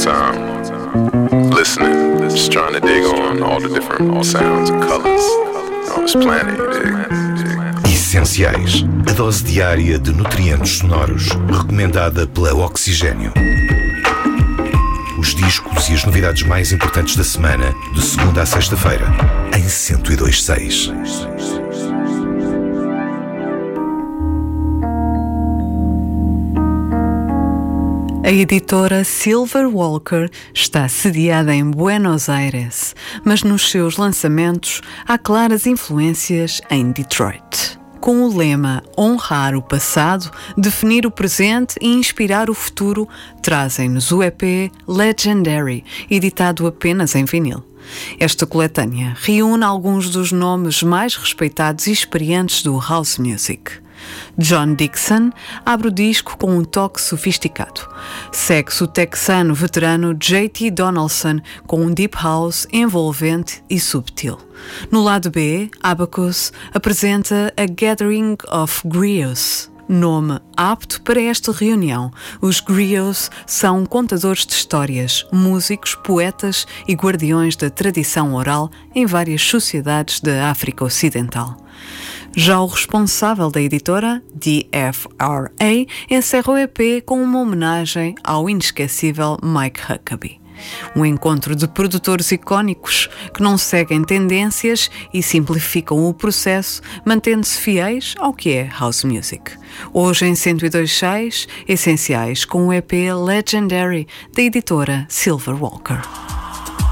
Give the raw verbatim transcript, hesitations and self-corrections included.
time listening, just trying to dig on all the different sounds and colors on this planet, you dig? Essenciais, a dose diária de nutrientes sonoros, recomendada pela Oxigênio. Os discos e as novidades mais importantes da semana, de segunda a sexta-feira, em cento e dois ponto seis. A editora Silver Walker está sediada em Buenos Aires, mas nos seus lançamentos há claras influências em Detroit. Com o lema Honrar o passado, definir o presente e inspirar o futuro, trazem-nos o E P Legendary, editado apenas em vinil. Esta coletânea reúne alguns dos nomes mais respeitados e experientes do house music. John Dixon abre o disco com um toque sofisticado. Segue-se o texano veterano J T Donaldson com um deep house envolvente e subtil. No lado B, Abacus apresenta A Gathering of Griots, nome apto para esta reunião. Os griots são contadores de histórias, músicos, poetas e guardiões da tradição oral em várias sociedades da África Ocidental. Já o responsável da editora, D F R A, encerra o E P com uma homenagem ao inesquecível Mike Huckabee. Um encontro de produtores icónicos que não seguem tendências e simplificam o processo, mantendo-se fiéis ao que é house music. Hoje em cento e dois ponto seis, essenciais com o E P Legendary da editora Silver Walker.